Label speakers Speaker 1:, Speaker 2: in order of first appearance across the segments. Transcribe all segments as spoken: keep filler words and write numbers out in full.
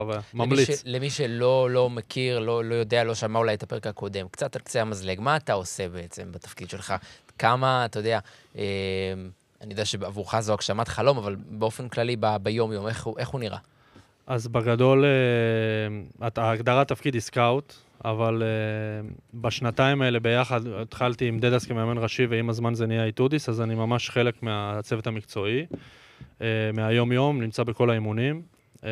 Speaker 1: ממליץ.
Speaker 2: למי שלא לא מכיר, לא, לא יודע, לא שמע אולי את הפרק הקודם, קצת על קצה המזלג, מה אתה עושה בעצם בתפקיד שלך? כמה, אתה יודע, אה, אני יודע שעבורך זו הגשמת חלום, אבל באופן כללי ב, ביום-יום, איך, איך הוא נראה?
Speaker 1: אז בגדול, ההגדרת תפקיד היא סקאוט, אבל בשנתיים האלה ביחד התחלתי עם דדס כמאמן ראשי, ועם הזמן זה נהיה איתודיס, אז אני ממש חלק מהצוות המקצועי, מהיום-יום, נמצא בכל האימונים.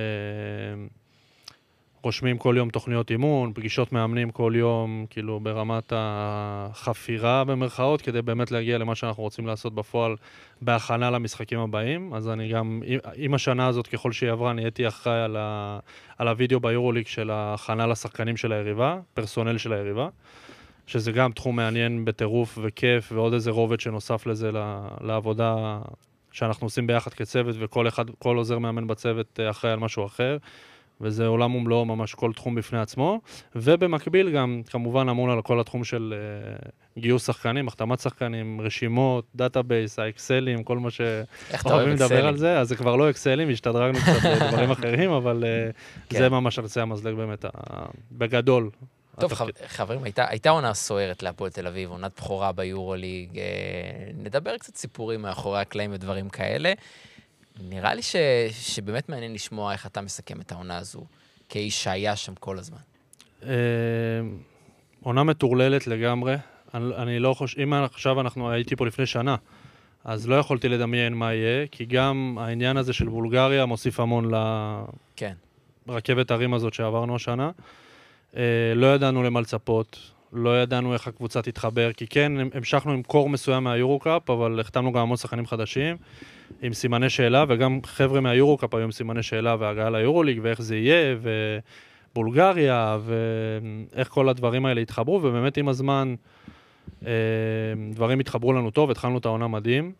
Speaker 1: רושמים כל יום תוכניות אימון, פגישות מאמנים כל יום, כאילו ברמת החפירה במרכאות, כדי באמת להגיע למה שאנחנו רוצים לעשות בפועל בהכנה למשחקים הבאים. אז אני גם, עם השנה הזאת, ככל שהיא עברה, אני הייתי אחראי על, ה, על הוידאו ביורוליג של ההכנה לשחקנים של היריבה, פרסונל של היריבה, שזה גם תחום מעניין בטירוף וכיף, ועוד איזה רובד שנוסף לזה לעבודה שאנחנו עושים ביחד כצוות, וכל אחד, כל עוזר מאמן בצוות אחראי על משהו אחר. וזה עולם ומלואו, ממש כל תחום בפני עצמו, ובמקביל גם, כמובן, אמון על כל התחום של uh, גיוס שחקנים, החתמת שחקנים, רשימות, דאטאבייס, האקסלים, כל מה שאוהבים לדבר על זה, אז זה כבר לא אקסלים, השתדרגנו קצת דברים אחרים, אבל uh, זה ממש ארצי המזלג באמת, uh, בגדול.
Speaker 2: טוב, חברים, הייתה, הייתה עונה סוערת להפועל תל אביב, עונת בחורה ביורוליג, uh, נדבר קצת סיפורים מאחורי הקלעים ודברים כאלה, נראה לי ש... שבאמת מעניין לשמוע איך אתה מסכם את העונה הזו, כאיש שהיה שם כל הזמן.
Speaker 1: עונה מטורללת לגמרי. אני, אני לא חושב, אם עכשיו אנחנו הייתי פה לפני שנה, אז לא יכולתי לדמיין מה יהיה, כי גם העניין הזה של בולגריה מוסיף המון לרכבת הרים הזאת שעברנו השנה. לא ידענו למה לצפות, לא ידענו איך הקבוצה תתחבר, כי כן, המשכנו עם קור מסוים מהיורו-קאפ, אבל החתמנו גם המון שחקנים חדשים, עם סימני שאלה, וגם חבר'ה מהיורו-קאפ היו עם סימני שאלה והגעה ליורוליג, ואיך זה יהיה, ובולגריה, ואיך כל הדברים האלה התחברו, ובאמת עם הזמן דברים התחברו לנו טוב, התחלנו את העונה מדהים,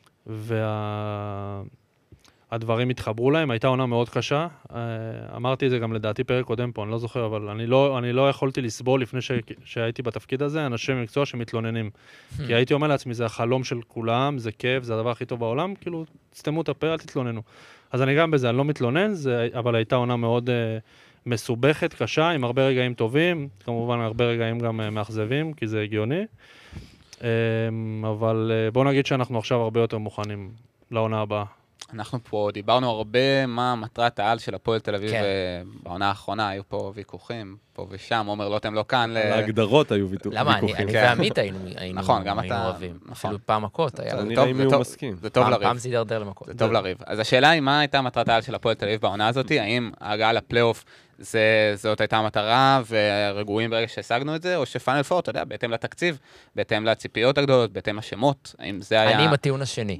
Speaker 1: והדברים התחברו להם, הייתה עונה מאוד קשה, אמרתי את זה גם לדעתי פרק קודם פה, אני לא זוכר, אבל אני לא, אני לא יכולתי לסבול לפני ש... שהייתי בתפקיד הזה, אנשים מקצוע שמתלוננים. כי הייתי אומר לעצמי, זה החלום של כולם, זה כיף, זה הדבר הכי טוב בעולם, כאילו, תסתמו את הפה, אל תתלוננו. אז אני גם בזה, אני לא מתלונן, זה... אבל הייתה עונה מאוד uh, מסובכת, קשה, עם הרבה רגעים טובים, כמובן הרבה רגעים גם uh, מאכזבים, כי זה הגיוני. Um, אבל uh, בוא נגיד שאנחנו עכשיו הרבה יותר מוכנים לעונה הבאה.
Speaker 3: אנחנו פה דיברנו הרבה מה מטרת העל של הפועל תל אביב, בעונה האחרונה היו פה ויכוחים, פה ושם, עומר לוטם לא כאן.
Speaker 4: על ההגדרות היו ויכוחים.
Speaker 2: למה? אני ועמית היינו אוהבים. אפילו פעם מכות היה.
Speaker 4: נראה אם הוא מסכים.
Speaker 3: זה טוב לריב.
Speaker 2: פעם זה ידרדר למכות.
Speaker 3: זה טוב לריב. אז השאלה היא מה הייתה מטרת העל של הפועל תל אביב בעונה הזאת, האם ההגעה לפלייאוף זאת הייתה המטרה ורגועים ברגע שהשגנו את זה, או שפאנל פור, אתה יודע, בהתאם לתקציב, בהתאם לציפיות הגדולות, בהתאם לשמות, האם זה היה...
Speaker 2: אני עם הטיעון השני.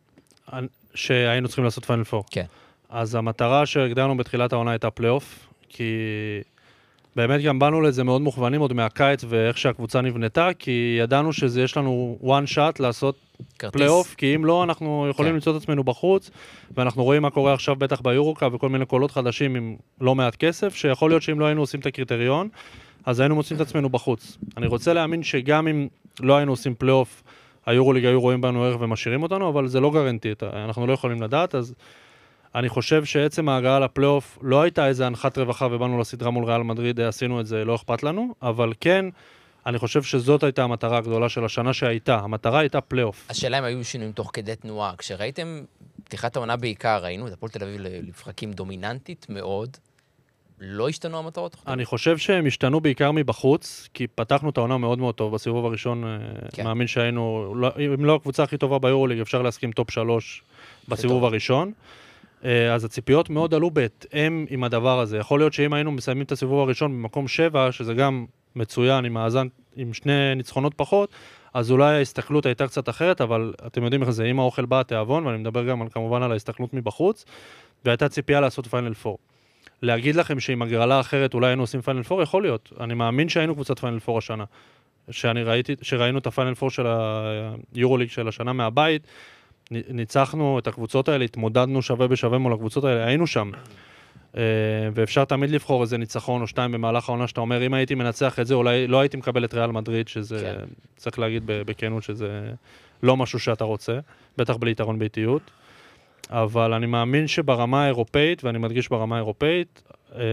Speaker 1: שהיינו צריכים לעשות פיינל פור.
Speaker 2: כן.
Speaker 1: אז המטרה שהגדרנו בתחילת העונה הייתה פלייאוף, כי באמת גם באנו לזה מאוד מוכוונים עוד מהקיץ ואיך שהקבוצה נבנתה, כי ידענו שזה יש לנו one shot לעשות פלייאוף, כי אם לא אנחנו יכולים כן. למצוא את עצמנו בחוץ, ואנחנו רואים מה קורה עכשיו בטח ביורוקה וכל מיני קולות חדשים עם לא מעט כסף, שיכול להיות שאם לא היינו עושים את הקריטריון, אז היינו מוצאים את עצמנו בחוץ. אני רוצה להאמין שגם אם לא היינו עושים פלייאוף, היורוליג היו רואים בנו ערך ומשאירים אותנו, אבל זה לא גרנטי, אנחנו לא יכולים לדעת, אז אני חושב שעצם ההגעה לפלייאוף לא הייתה איזה הנחת רווחה ובאנו לסדרה מול ריאל מדריד, עשינו את זה, לא אכפת לנו, אבל כן, אני חושב שזאת הייתה המטרה הגדולה של השנה שהייתה, המטרה הייתה פלייאוף.
Speaker 2: השאלה אם היו שינויים תוך כדי תנועה, כשראיתם פתיחת העונה בעיקר, ראינו את הפועל תל אביב לפרקים דומיננטית מאוד, לא השתנו המטרות?
Speaker 1: אני חושב שהם השתנו בעיקר מבחוץ, כי פתחנו את העונה מאוד מאוד טוב. בסיבוב הראשון, כן. מאמין שהיינו, אם לא הקבוצה הכי טובה ביורוליג, אפשר להסכים טופ שלוש בסיבוב טוב. הראשון. אז הציפיות מאוד עלו בהתאם עם הדבר הזה. יכול להיות שאם היינו מסיימים את הסיבוב הראשון במקום שבע, שזה גם מצוין, עם מאזן, עם שני ניצחונות פחות, אז אולי ההסתכלות הייתה קצת אחרת, אבל אתם יודעים איך זה, אם האוכל בא התיאבון, ואני מדבר גם על, כמובן על ההסתכלות מבחוץ, והייתה ציפייה לעשות פיינל פור. להגיד לכם שעם הגרלה אחרת אולי היינו עושים פיינל פור, יכול להיות. אני מאמין שהיינו קבוצת פיינל פור השנה. שאני ראיתי, שראינו את הפיינל פור של היורוליג של השנה מהבית, ניצחנו את הקבוצות האלה, התמודדנו שווה בשווה מול הקבוצות האלה, היינו שם. ואפשר תמיד לבחור איזה ניצחון או שתיים במהלך העונה, שאתה אומר, אם הייתי מנצח את זה, אולי לא הייתי מקבל את ריאל מדריד, שזה, צריך להגיד בכנות שזה לא משהו שאתה רוצה, בטח בלי יתרון ביתיות. אבל אני מאמין שברמה האירופאית, ואני מדגיש ברמה האירופאית,